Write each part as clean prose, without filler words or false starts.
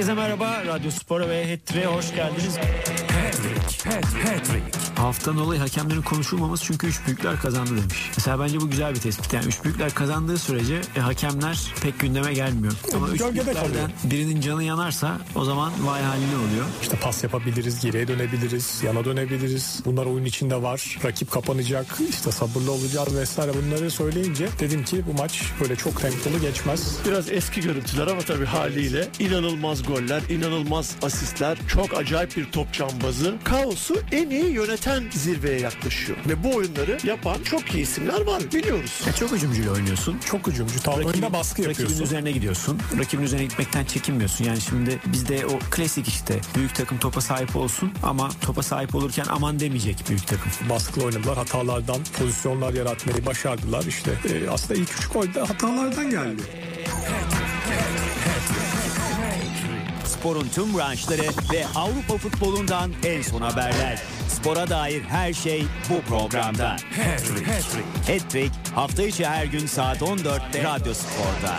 Herkese merhaba. Radyo Spor'a ve Hat-Trick'e hoş geldiniz. Hat-Trick. Haftanın olayı hakemlerin konuşulmaması çünkü üç büyükler kazandı demiş. Mesela bence bu güzel bir tespit. Yani üç büyükler kazandığı sürece hakemler pek gündeme gelmiyor. Ama üç büyüklerden birinin canı yanarsa o zaman vay haline oluyor. İşte pas yapabiliriz, geriye dönebiliriz, yana dönebiliriz. Bunlar oyun içinde var. Rakip kapanacak, işte sabırlı olacağız vesaire. Bunları söyleyince dedim ki bu maç böyle çok tempolu geçmez. Biraz eski görüntüler ama tabii haliyle inanılmaz goller, inanılmaz asistler, çok acayip bir top cambazı. Kaosu en iyi yöneten zirveye yaklaşıyor. Ve bu oyunları yapan çok iyi isimler var, biliyoruz. Çok hücumcuyla oynuyorsun. Çok hücumcu. Oyunda baskı yapıyorsun. Rakibin üzerine gidiyorsun. Rakibin üzerine gitmekten çekinmiyorsun. Yani şimdi bizde o klasik işte büyük takım topa sahip olsun ama topa sahip olurken aman demeyecek büyük takım. Baskılı oynadılar. Hatalardan pozisyonlar yaratmayı başardılar. İşte aslında ilk 3 gol de hatalardan geldi. Sporun tüm branşları ve Avrupa futbolundan en son haberler. Spora dair her şey bu programda. Hat-Trick hafta içi her gün saat 14'te Radyo Spor'da.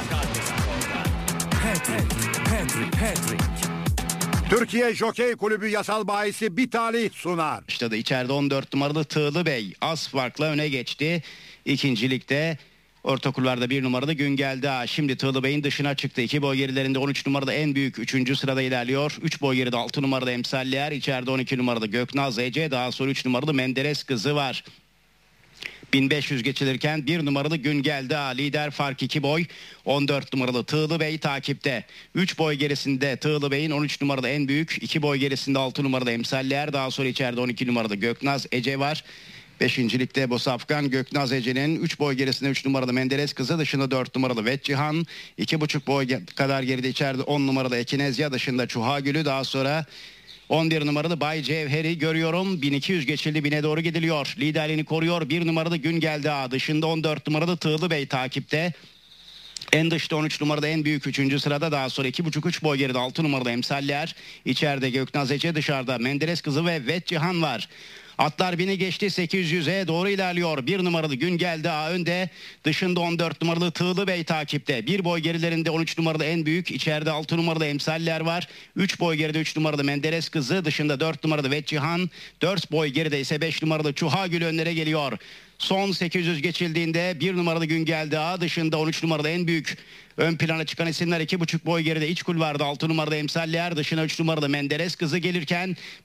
Türkiye Jokey Kulübü yasal bahisi bir talih sunar. İşte de içeride 14 numaralı Tığlı Bey az farkla öne geçti. İkincilikte orta kulvarda 1 numaralı Güngel Dağ. Şimdi Tığlı Bey'in dışına çıktı. 2 boy gerilerinde 13 numarada en büyük 3. sırada ilerliyor. 3 boy geride 6 numarada Emsaller. İçeride 12 numarada Göknaz Ece. Daha sonra 3 numaralı Menderes Kızı var. 1500 geçilirken 1 numaralı Güngel Dağ lider, fark 2 boy. 14 numaralı Tığlı Bey takipte. 3 boy gerisinde Tığlı Bey'in 13 numarada en büyük. 2 boy gerisinde 6 numarada Emsaller. Daha sonra içeride 12 numarada Göknaz Ece var. 5. ligde Bosafkan Göknaz Ece'nin 3 boy gerisinde 3 numaralı Menderes Kızı, dışında 4 numaralı Vetcihan. 2,5 boy kadar geride içeride 10 numaralı Ekinezya, dışında Çuha Gülü. Daha sonra 11 numaralı Bay Cevher'i görüyorum. 1200 geçildi, 1000'e doğru gidiliyor. Liderliğini koruyor 1 numaralı Güngel Dağ. Dışında 14 numaralı Tığlı Bey takipte. En dışta 13 numarada en büyük 3. sırada. Daha sonra 2,5-3 boy geride 6 numaralı Emsaller. İçeride Göknaz Ece, dışarıda Menderes Kızı ve Vetcihan var. Atlar 1000'i geçti, 800'e doğru ilerliyor. 1 numaralı Güngel Dağ önde. Dışında 14 numaralı Tığlı Bey takipte. 1 boy gerilerinde 13 numaralı en büyük. İçeride 6 numaralı Emsaller var. 3 boy geride 3 numaralı Menderes Kızı. Dışında 4 numaralı Vetcihan. 4 boy geride ise 5 numaralı Çuha Gül önlere geliyor. Son 800 geçildiğinde 1 numaralı Güngel Dağ, dışında 13 numaralı en büyük. Ön plana çıkan isimler 2,5 boy geride iç kulvarda 6 numaralı Emsaller, dışına 3 numaralı Menderes Kızı gelirken